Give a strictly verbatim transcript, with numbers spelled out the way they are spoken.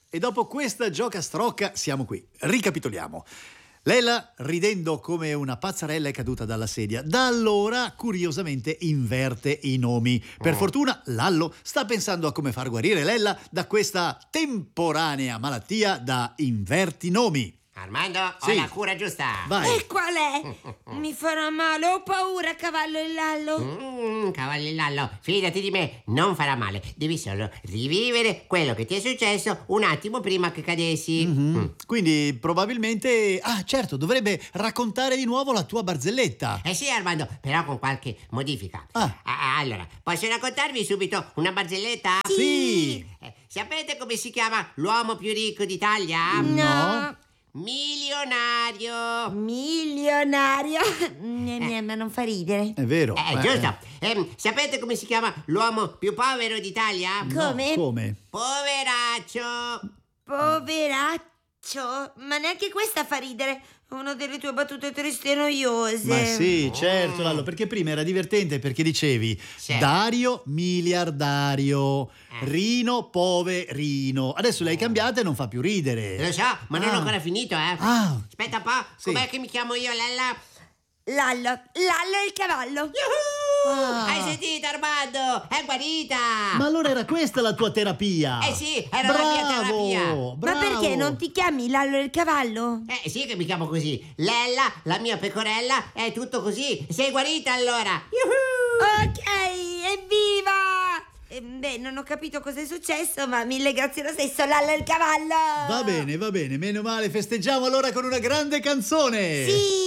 E dopo questa giocastrocca siamo qui. Ricapitoliamo. Lella, ridendo come una pazzarella, è caduta dalla sedia. Da allora, curiosamente, inverte i nomi. Per Oh. fortuna, Lallo sta pensando a come far guarire Lella da questa temporanea malattia da invertinomi. Armando, Sì. ho la cura giusta. Vai. E qual è? Mi farà male, ho paura, cavallo e Lallo. Mm, cavallo Lallo, fidati di me, non farà male. Devi solo rivivere quello che ti è successo un attimo prima che cadessi. Mhm. Mm. Quindi probabilmente... Ah, certo, dovrebbe raccontare di nuovo la tua barzelletta. Eh sì, Armando, però con qualche modifica. Ah. Ah, allora, posso raccontarvi subito una barzelletta? Sì. Eh, sapete come si chiama l'uomo più ricco d'Italia? No. Milionario. Milionario. Gne, gne, ma non fa ridere. È vero. Eh, Eh, giusto. Ehm, sapete come si chiama l'uomo più povero d'Italia? no, Come? Come? Poveraccio. Poveraccio. Ma neanche questa fa ridere. Una delle tue battute tristi e noiose. Ma sì, certo, Lallo, perché prima era divertente perché dicevi Sì. Dario miliardario, Eh. Rino poverino. Adesso l'hai cambiata e non fa più ridere. Lo so, ma non Ah. ho ancora finito, eh. Ah, Aspetta un po', Sì. com'è che mi chiamo io, Lella? Lallo. Lallo e il cavallo. Yuhu! Ah. Hai sentito, Armando? È guarita! ma allora era questa la tua terapia? Eh sì, era la mia terapia. Bravo, Ma bravo. perché non ti chiami Lallo e il cavallo? Eh sì che mi chiamo così. Lella, la mia pecorella, è tutto così. Sei guarita allora. Yuhu! Ok, evviva! Eh, beh, non ho capito cosa è successo, ma mille grazie lo stesso, Lallo e il cavallo! Va bene, va bene, meno male, festeggiamo allora con una grande canzone. Sì!